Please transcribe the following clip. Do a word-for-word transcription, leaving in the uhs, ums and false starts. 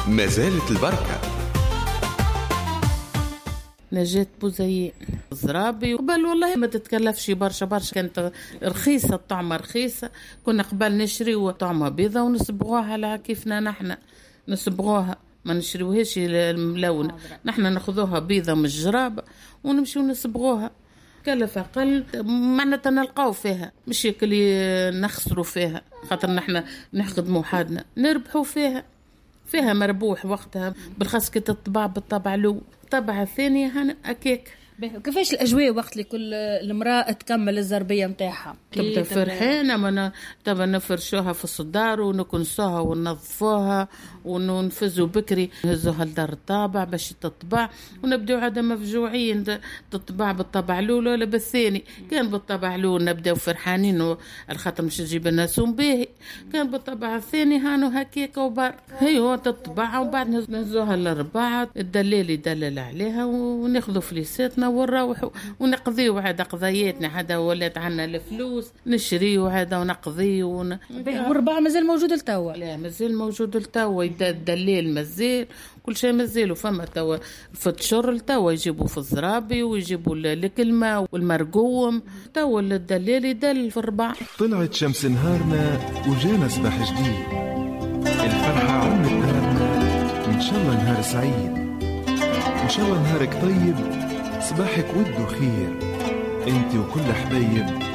ما زالت البركة. نجاة بوزيين زرابي قبل والله ما تتكلفش برشا برشا، كانت رخيصة، الطعمة رخيصة. كنا قبل نشري طعمة بيضة ونصبغوها على كيفنا نحن نصبغوها، ما نشريوهاش الملونة، نحن ناخذوها بيضة من الجراب ونمشي ونصبغوها. كلف أقل معناتها نلقاو فيها، مش اللي نخسروا فيها، خاطر نحن نخدموا حالنا نربحوا فيها. فيها مربوح وقتها، بالخاص كي تطبع بالطبع له الطبعة الثانية هنا أكيك. كيفاش الأجواء وقت اللي كل المرأة تكمل الزربية متاعها؟ تبدأ فرحانة، ما تبا نفرشوها في الصدار ونكنسوها وننظفوها وننفزوا بكري، نهزوها لدار الطابع باش تطبع، ونبدأ عادة مفجوعين تطبع بالطبع الأول ولا بالثاني. كان بالطبع الأول نبدأ فرحانين الخاطر مش تجيب الناس باهي، كان بالطبع الثاني هانو هكيك وبار هي هو تطبعها، وبعد نهزوها للأربعة الدليل يدلل عليها وناخذوا فليساتنا ونروحوا ونقضيوا عادة قضاياتنا. هذا ولات عنا الفلوس نشريوا هذا ونقضي ون... والرباع مازال موجود لتوا؟ لا مازال موجود لتوا، الدليل مازال كل شيء مازال. وفما توا فتشر لتوا يجيبوا في الزرابي ويجيبوا الكلمة والمرقوم، توا الدليل يدل في الرباع. طلعت شمس نهارنا وجانا صباح جديد، الفرحة عمت نهارنا، إن شاء الله نهار سعيد، إن شاء الله نهارك طيب، صباحك ود وخير، انت وكل حبايب